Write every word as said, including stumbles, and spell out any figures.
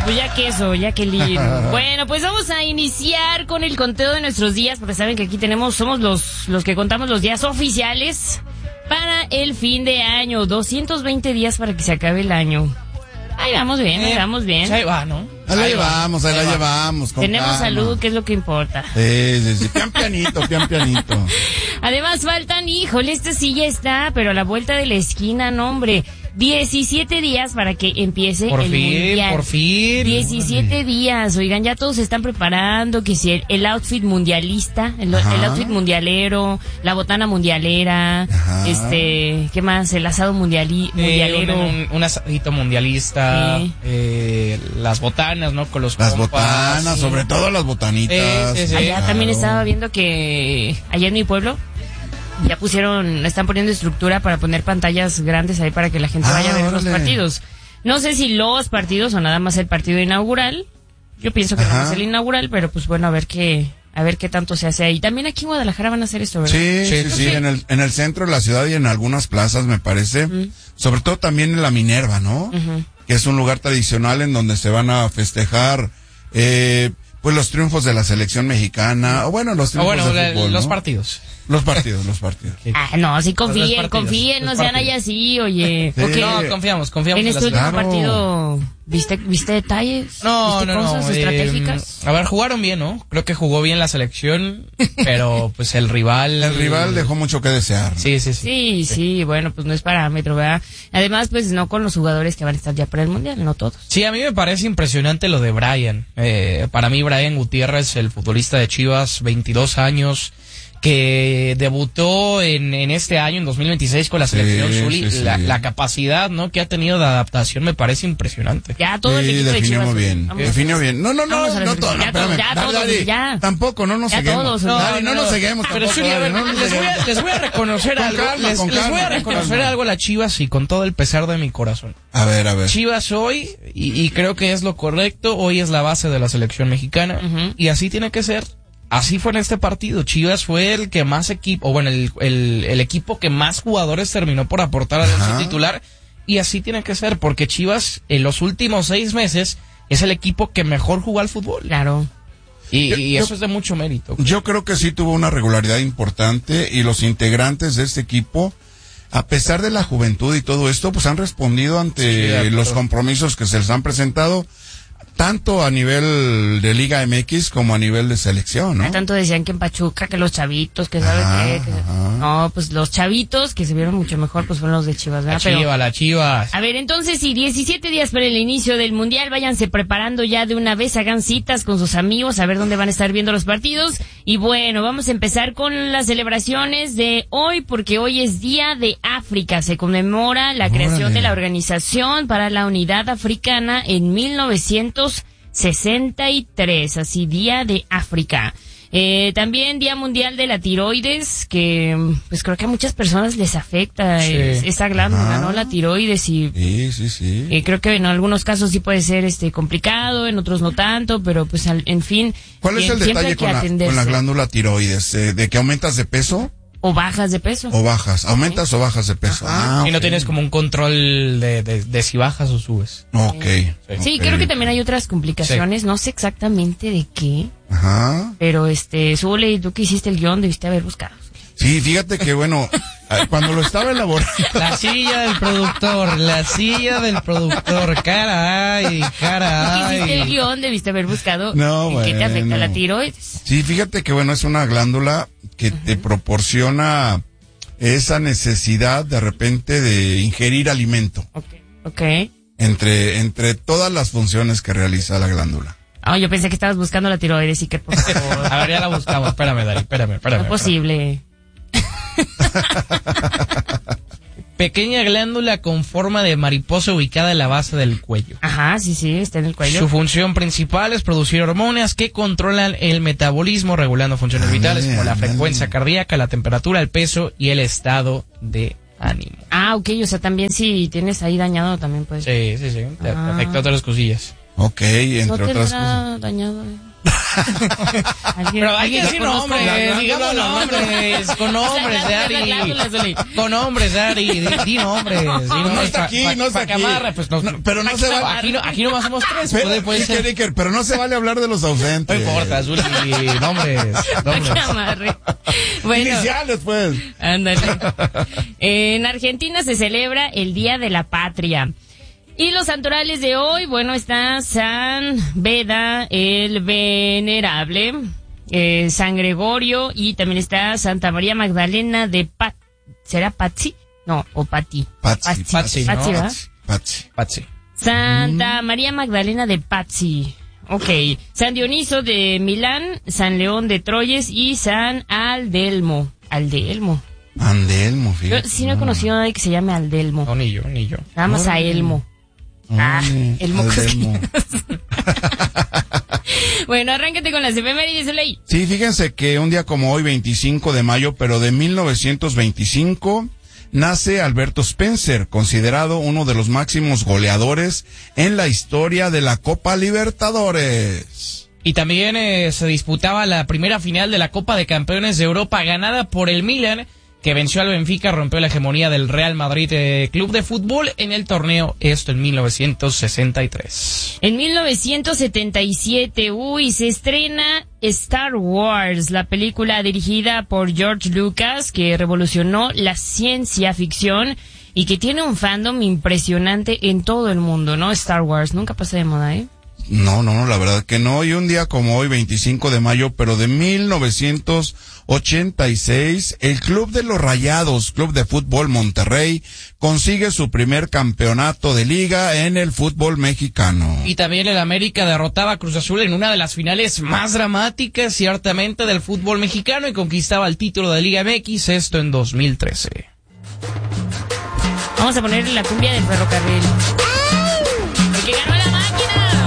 pues ya que eso, ya que lindo. Bueno, pues vamos a iniciar con el conteo de nuestros días, porque saben que aquí tenemos, somos los, los que contamos los días oficiales para el fin de año. doscientos veinte días para que se acabe el año. Ahí vamos bien, ahí vamos bien. Ahí va, ¿no? Ahí la llevamos, ahí la llevamos. Tenemos calma. salud, que es lo que importa. Sí, sí, sí, pian pianito, pian pianito. Además faltan, híjole, este sí ya está, pero a la vuelta de la esquina, no hombre, diecisiete días para que empiece Por el fin, mundial. por fin. diecisiete días, oigan, ya todos se están preparando, que si el, el outfit mundialista, el, el outfit mundialero, la botana mundialera, Ajá. este, ¿qué más? El asado mundiali, mundialero. Eh, un, un asadito mundialista, Sí. eh, las botanas, ¿no? Con los Las compas, botanas, sí. sobre todo las botanitas. Sí, sí, sí. Allá Claro. también estaba viendo que allá en mi pueblo ya pusieron, están poniendo estructura para poner pantallas grandes ahí para que la gente Ah, vaya a ver los órale. partidos. No sé si los partidos o nada más el partido inaugural. Yo pienso que Ajá. nada más el inaugural, pero pues bueno, a ver qué, a ver qué tanto se hace ahí. También aquí en Guadalajara van a hacer esto, ¿verdad? Sí, sí, Sí, sí, sí. en el, en el centro de la ciudad y en algunas plazas, me parece. Mm. Sobre todo también en la Minerva, ¿no? Ujú. Que es un lugar tradicional en donde se van a festejar, eh, pues los triunfos de la selección mexicana, o bueno, los O triunfos bueno, de la- fútbol, los ¿no? partidos. Los partidos, los partidos. Ah, no, sí Los confíen, partidos, confíen, no los sean partidos. ahí así, oye. Sí. Porque No, confiamos, confiamos en en, este la último Claro. partido, ¿viste, viste detalles? No, ¿Viste no, cosas no. eh, estratégicas? a ver, jugaron bien, ¿no? Creo que jugó bien la selección, pero pues el rival... El rival dejó mucho que desear. Sí, sí, sí. Sí, sí, bueno, pues no es parámetro, ¿verdad? Además, pues no con los jugadores que van a estar ya para el Mundial, no todos. Sí, a mí me parece impresionante lo de Brian. Eh, para mí, Brian Gutiérrez, el futbolista de Chivas, veintidós años, que debutó en, en este año, en dos mil veintiséis, con la Sí, selección Zuli. sí, sí. La, la capacidad, ¿no?, que ha tenido de adaptación me parece impresionante. Ya todo el Sí, equipo de definió Chivas. bien, Vamos. definió bien. No, no, no, Vamos a la no, selección. todo, no, Ya todos, espérame, ya Dale, todos, Dale, ya. tampoco, no nos Ya seguimos. todos, No, no, Dale, no, no, nos no. seguimos Pero tampoco, Zuli, a Dale, ver, no nos les, voy a, seguimos. les voy a reconocer Con algo. calma, les, con les voy calma, a con reconocer calma. algo a las Chivas y con todo el pesar de mi corazón. A ver, a ver. Chivas hoy, y, y creo que es lo correcto, hoy es la base de la selección mexicana, Ujú. y así tiene que ser. Así fue en este partido. Chivas fue el que más equipo, o bueno, el, el, el equipo que más jugadores terminó por aportar al Ajá. once titular, y así tiene que ser, porque Chivas en los últimos seis meses es el equipo que mejor jugó al fútbol. Claro. Y, Yo- y yo- eso es de mucho mérito. Yo creo que sí tuvo una regularidad importante y los integrantes de este equipo, a pesar de la juventud y todo esto, pues han respondido Sí, ante de acuerdo. los compromisos que se les han presentado, tanto a nivel de Liga M X como a nivel de selección, ¿no? Tanto decían que en Pachuca, que los chavitos, que saben Ajá, qué. que- ajá. No, pues los chavitos que se vieron mucho mejor, pues fueron los de Chivas, La ¿verdad? Pero- Chivas, la Chivas. A ver, entonces, sí, diecisiete días para el inicio del Mundial, váyanse preparando ya de una vez, hagan citas con sus amigos, a ver dónde van a estar viendo los partidos. Y bueno, vamos a empezar con las celebraciones de hoy, porque hoy es Día de África. Se conmemora la creación Órale. de la Organización para la Unidad Africana en mil novecientos sesenta y tres, así, Día de África. Eh, también Día Mundial de la Tiroides, que pues creo que a muchas personas les afecta Sí. eh, esa glándula, Ajá. ¿no? La tiroides y Sí, sí, sí. eh, creo que en algunos casos sí puede ser este complicado, en otros no tanto, pero pues al- en fin. ¿Cuál es eh, el siempre detalle hay que con la, atenderse. con la glándula tiroides? Eh, ¿De que aumentas de peso O bajas de peso. o bajas? ¿Aumentas o bajas de peso? Ah, Y no ok. tienes como un control de, de, de si bajas o subes. Ok. Sí, ok. creo que también hay otras complicaciones, no sé exactamente de qué, Ajá. pero este, Zule, tú que hiciste el guión debiste haber buscado. Sí, fíjate que bueno, eh, cuando lo estaba elaborando, La silla del productor, la silla del productor, caray, Tú que hiciste el caray. guión debiste haber buscado No, en qué te afecta bueno. la tiroides. sí, fíjate que bueno, es una glándula que te proporciona esa necesidad de repente de ingerir alimento Ok. Ok. entre, entre todas las funciones que realiza la glándula. Ah, yo pensé que estabas buscando la tiroides y que por favor. A ver, ya la buscamos, espérame, Dari, espérame, espérame. No es posible. Pequeña glándula con forma de mariposa ubicada en la base del cuello. Ajá, sí, sí, está en el cuello. Su función principal es producir hormonas que controlan el metabolismo, regulando funciones Ándale, vitales como la ándale. frecuencia cardíaca, la temperatura, el peso y el estado de ánimo. Ah, ok, o sea, también si tienes ahí dañado también puedes. Sí, sí, sí, te, te Ah. afecta otras cosillas. Ok, ¿No entre otras tendrá cosas. dañado? eh? Pero hay que decir nombres, la- digamos la- nombres, con nombres, Dari. Con nombres, Dari, di, di nombres. Di nombres No está aquí, pa- no está pa- aquí. Camarra, pues nos- No, pero no se va- Aquí no, aquí nomás somos tres. Pero, puede, puede Iker, ser. Iker, pero no se vale hablar de los ausentes. No importa, Zuli, nombres, nombres. Amarre. Bueno, Iniciales, pues. ándale. En Argentina se celebra el Día de la Patria. Y los santorales de hoy, bueno, está San Beda el Venerable, eh, San Gregorio, y también está Santa María Magdalena de Pat... ¿Será Patsi? No, o Pati. Patsi, Patsi, Patsi, ¿no? ¿verdad? Patsi. Patsi. Santa María Magdalena de Pazzi. Ok. San Dioniso de Milán, San León de Troyes y San Aldelmo. Aldelmo. Andelmo, Yo fíjate. sí no he conocido a nadie que se llame Aldelmo. No, ni yo, ni yo. Nada más a Órale. Elmo. Ah, Órale, Elmo. Andelmo. Bueno, arráncate con las efemérides, Ley. Sí, fíjense que un día como hoy, veinticinco de mayo, pero de mil novecientos veinticinco, nace Alberto Spencer, considerado uno de los máximos goleadores en la historia de la Copa Libertadores. Y también eh, se disputaba la primera final de la Copa de Campeones de Europa ganada por el Milan, que venció al Benfica, rompió la hegemonía del Real Madrid eh, Club de Fútbol en el torneo, esto en mil novecientos sesenta y tres. En mil novecientos setenta y siete, uy, se estrena Star Wars, la película dirigida por George Lucas, que revolucionó la ciencia ficción y que tiene un fandom impresionante en todo el mundo, ¿no? Star Wars, nunca pasa de moda, ¿eh? No, no, no, la verdad que no. Y un día como hoy, veinticinco de mayo, pero de mil novecientos ochenta y seis, el Club de los Rayados, Club de Fútbol Monterrey, consigue su primer campeonato de liga en el fútbol mexicano. Y también el América derrotaba a Cruz Azul en una de las finales más dramáticas, ciertamente, del fútbol mexicano y conquistaba el título de Liga M X, esto en dos mil trece. Vamos a poner la cumbia del ferrocarril.